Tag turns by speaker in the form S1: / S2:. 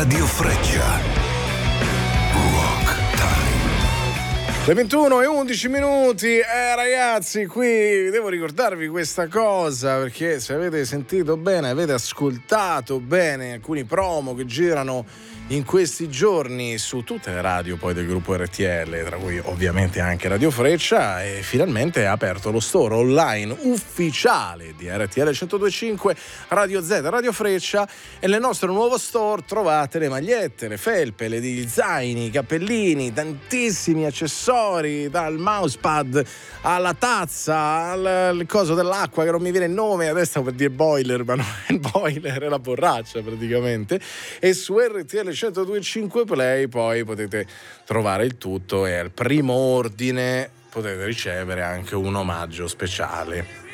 S1: Radio Freccia. Rock Time.
S2: Le 21:11. Ragazzi, qui devo ricordarvi questa cosa, perché se avete sentito bene, avete ascoltato bene alcuni promo che girano in questi giorni su tutte le radio poi del gruppo RTL, tra cui ovviamente anche Radio Freccia, e finalmente è aperto lo store online ufficiale di RTL 102.5, Radio Z, Radio Freccia, e nel nostro nuovo store trovate le magliette, le felpe, gli zaini, i cappellini, tantissimi accessori, dal mousepad alla tazza, al coso dell'acqua che non mi viene il nome, adesso stavo per dire boiler, ma no, il boiler è la borraccia praticamente, e su RTL 102.5 Play poi potete trovare il tutto, e al primo ordine potete ricevere anche un omaggio speciale.